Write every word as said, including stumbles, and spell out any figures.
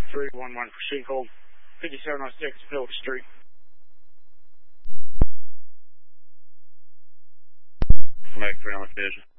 three one one, proceed hold fifty-seven oh six Phillips Street. Make three on location.